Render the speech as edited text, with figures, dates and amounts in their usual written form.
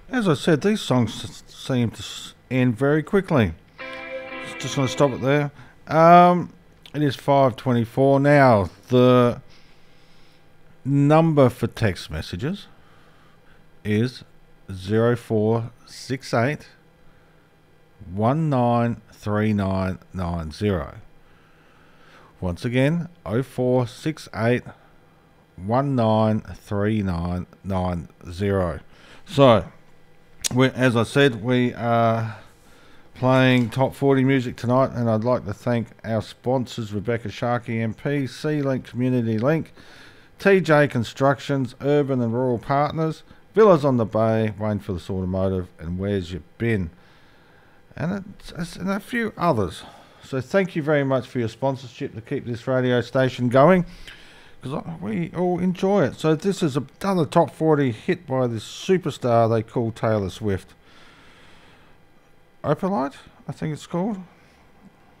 As I said, these songs seem to end very quickly. Just going to stop it there. It is 5:24 now. The number for text messages is 0468 193990. Once again, 0468 193990. So, as I said, we are playing Top 40 music tonight, and I'd like to thank our sponsors, Rebecca Sharkey MP, C-Link Community Link, TJ Constructions, Urban and Rural Partners, Villas on the Bay, Wayne Phillips Automotive, and Where's Your Bin? And a few others. So thank you very much for your sponsorship to keep this radio station going, because we all enjoy it. So this is another Top 40 hit by this superstar they call Taylor Swift. Opalite, I think it's called.